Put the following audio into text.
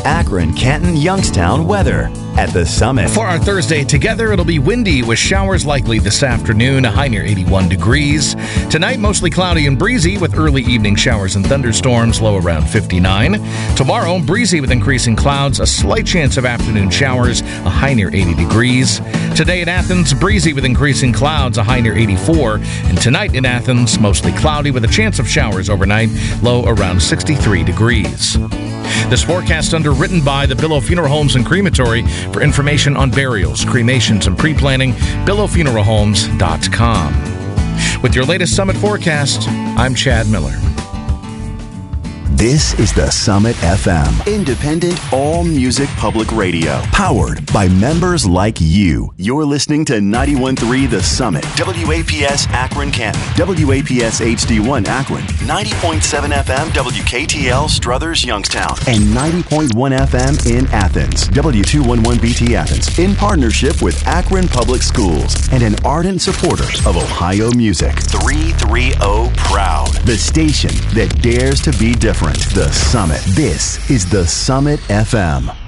Akron, Canton, Youngstown weather at the Summit. For our Thursday together, it'll be windy with showers likely this afternoon, a high near 81 degrees. Tonight, mostly cloudy and breezy with early evening showers and thunderstorms, low around 59. Tomorrow, breezy with increasing clouds, a slight chance of afternoon showers, a high near 80 degrees. Today in Athens, breezy with increasing clouds, a high near 84. And tonight in Athens, mostly cloudy with a chance of showers overnight, low around 63 degrees. This forecast underwritten by the Billow Funeral Homes and Crematory. For information on burials, cremations, and pre-planning, billowfuneralhomes.com. With your latest Summit forecast, I'm Chad Miller. This is the Summit FM, independent all-music public radio, powered by members like you. You're listening to 91.3 The Summit, WAPS Akron Canton, WAPS HD1 Akron, 90.7 FM WKTL Struthers Youngstown, and 90.1 FM in Athens, W211BT Athens, in partnership with Akron Public Schools and an ardent supporter of Ohio music. 330 Proud, the station that dares to be different. The Summit. This is the Summit FM.